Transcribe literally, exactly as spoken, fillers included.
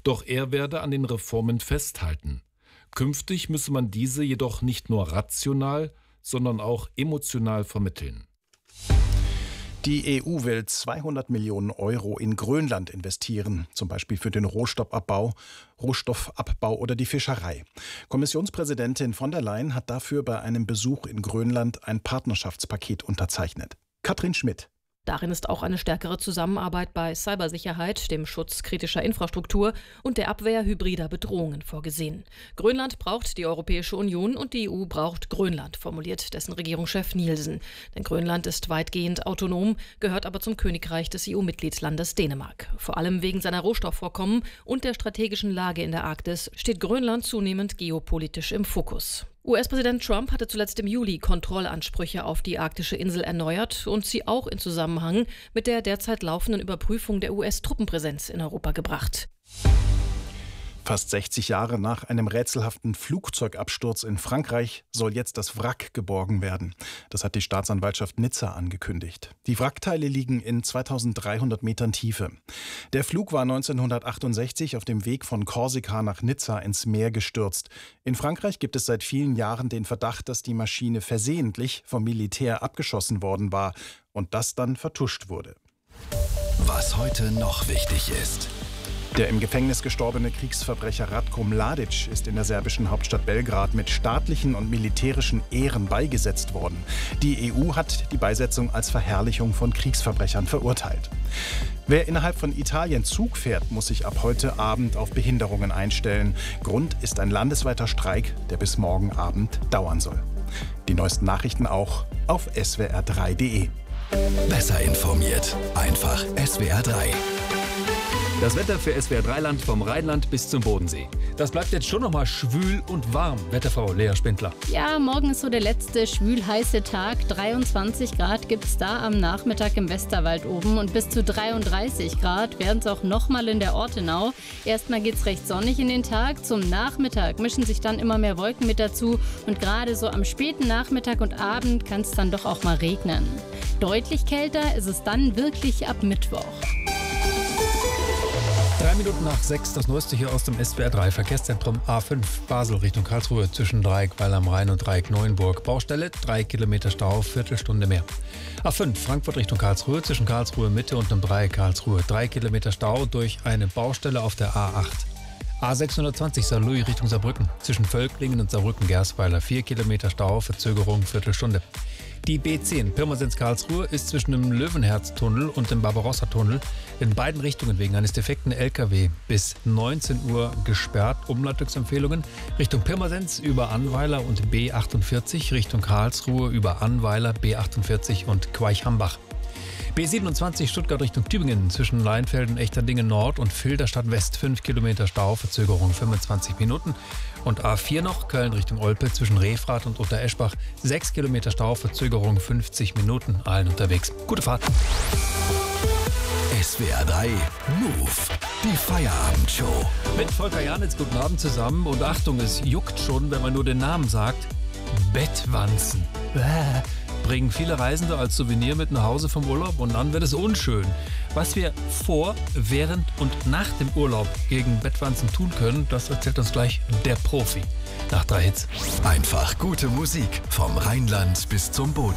Doch er werde an den Reformen festhalten. Künftig müsse man diese jedoch nicht nur rational, sondern auch emotional vermitteln. Die E U will zweihundert Millionen Euro in Grönland investieren, zum Beispiel für den Rohstoffabbau, Rohstoffabbau oder die Fischerei. Kommissionspräsidentin von der Leyen hat dafür bei einem Besuch in Grönland ein Partnerschaftspaket unterzeichnet. Katrin Schmidt. Darin ist auch eine stärkere Zusammenarbeit bei Cybersicherheit, dem Schutz kritischer Infrastruktur und der Abwehr hybrider Bedrohungen vorgesehen. Grönland braucht die Europäische Union und die E U braucht Grönland, formuliert dessen Regierungschef Nielsen. Denn Grönland ist weitgehend autonom, gehört aber zum Königreich des E U-Mitgliedslandes Dänemark. Vor allem wegen seiner Rohstoffvorkommen und der strategischen Lage in der Arktis steht Grönland zunehmend geopolitisch im Fokus. U S-Präsident Trump hatte zuletzt im Juli Kontrollansprüche auf die arktische Insel erneuert und sie auch in Zusammenhang mit der derzeit laufenden Überprüfung der U S-Truppenpräsenz in Europa gebracht. Fast sechzig Jahre nach einem rätselhaften Flugzeugabsturz in Frankreich soll jetzt das Wrack geborgen werden. Das hat die Staatsanwaltschaft Nizza angekündigt. Die Wrackteile liegen in zweitausenddreihundert Metern Tiefe. Der Flug war neunzehnhundertachtundsechzig auf dem Weg von Korsika nach Nizza ins Meer gestürzt. In Frankreich gibt es seit vielen Jahren den Verdacht, dass die Maschine versehentlich vom Militär abgeschossen worden war und das dann vertuscht wurde. Was heute noch wichtig ist. Der im Gefängnis gestorbene Kriegsverbrecher Ratko Mladic ist in der serbischen Hauptstadt Belgrad mit staatlichen und militärischen Ehren beigesetzt worden. Die E U hat die Beisetzung als Verherrlichung von Kriegsverbrechern verurteilt. Wer innerhalb von Italien Zug fährt, muss sich ab heute Abend auf Behinderungen einstellen. Grund ist ein landesweiter Streik, der bis morgen Abend dauern soll. Die neuesten Nachrichten auch auf S W R drei punkt de. Besser informiert, einfach S W R drei. Das Wetter für S W R drei Land vom Rheinland bis zum Bodensee. Das bleibt jetzt schon noch mal schwül und warm. Wetterfrau Lea Spindler. Ja, morgen ist so der letzte schwül-heiße Tag. dreiundzwanzig Grad gibt es da am Nachmittag im Westerwald oben und bis zu dreiunddreißig Grad werden es auch noch mal in der Ortenau. Erstmal geht es recht sonnig in den Tag. Zum Nachmittag mischen sich dann immer mehr Wolken mit dazu und gerade so am späten Nachmittag und Abend kann es dann doch auch mal regnen. Deutlich kälter ist es dann wirklich ab Mittwoch. Drei Minuten nach sechs, das Neueste hier aus dem S W R drei Verkehrszentrum A fünf, Basel Richtung Karlsruhe zwischen Dreieck Weil am Rhein und Dreieck Neuenburg. Baustelle, drei Kilometer Stau, Viertelstunde mehr. A fünf, Frankfurt Richtung Karlsruhe zwischen Karlsruhe Mitte und dem Dreieck Karlsruhe. Drei Kilometer Stau durch eine Baustelle auf der A acht. A sechshundertzwanzig Saarlouis Richtung Saarbrücken zwischen Völklingen und Saarbrücken-Gersweiler. Vier Kilometer Stau, Verzögerung, Viertelstunde. Die B zehn Pirmasens-Karlsruhe ist zwischen dem Löwenherz-Tunnel und dem Barbarossa-Tunnel in beiden Richtungen wegen eines defekten L K W bis neunzehn Uhr gesperrt. Umleitungsempfehlungen Richtung Pirmasens über Annweiler und B achtundvierzig, Richtung Karlsruhe über Annweiler, B achtundvierzig und Queich-Hambach. B siebenundzwanzig Stuttgart Richtung Tübingen zwischen Leinfelden, Echterdingen Nord und Filderstadt West fünf Kilometer Stau, Verzögerung fünfundzwanzig Minuten. Und A vier noch, Köln Richtung Olpe zwischen Refrath und Untereschbach, sechs Kilometer Stau, Verzögerung fünfzig Minuten, allen unterwegs. Gute Fahrt. S W R drei Move, die Feierabendshow. Mit Volker Janitz, guten Abend zusammen. Und Achtung, es juckt schon, wenn man nur den Namen sagt. Bettwanzen. Bäh. Bringen viele Reisende als Souvenir mit nach Hause vom Urlaub und dann wird es unschön. Was wir vor, während und nach dem Urlaub gegen Bettwanzen tun können, das erzählt uns gleich der Profi. Nach drei Hits. Einfach gute Musik vom Rheinland bis zum Bodensee.